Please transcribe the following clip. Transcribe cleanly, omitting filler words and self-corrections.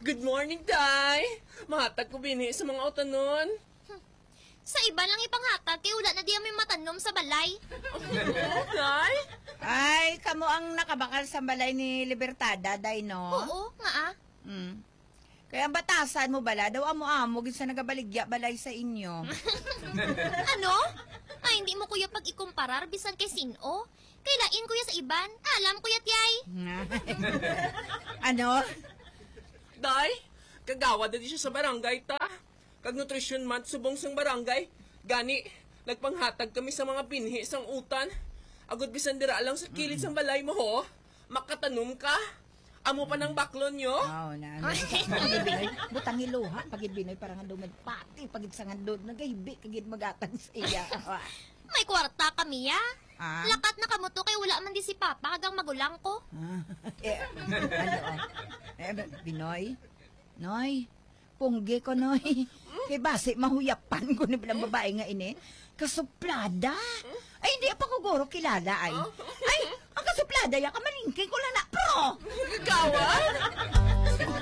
Good morning, Day! Mahatag ko bini sa mga utanon. Sa iba lang ipanghatag, kaya wala na di may matanom sa balay. Day? Ay, kamo ang nakabakal sa balay ni Libertada, day, no? Oo, nga ah. Kaya ang batasan mo bala, daw amo-amo, sa nagabaligya balay sa inyo. Ano? Ay, hindi mo kuya pag ikumparar, bisan kay sino? Kailain kuya sa iban, alam kuya tiyay. Ano? Day, kagawa na di siya sa barangay, ta. Kag nutrition month subong sang barangay. Gani, nagpanghatag kami sa mga binhi sang utan. Agod bisan dira lang sa kilid sang balay mo, ho. Makatanom ka. Amo pa ng baklon nyo. Oo, na. Pagibinoy, butang iluha. Pagibinoy, parang ang dumad pati. Pagid sa ngandod, nagaibi, kagid magatang sa iya. May kwarta kami ya. Ah? Lakat na kamuto kay wala man di si Papa hagang magulang ko. Binoy? Noy? Punggi ko, Noy. Kay base, mahuyapan ko ni bilang babae nga ini. Kasuplada. Ay, hindi pa ko guro kilala ay. Ay, ang kasuplada ya, kamalingking ko lang na pro. Kagawa?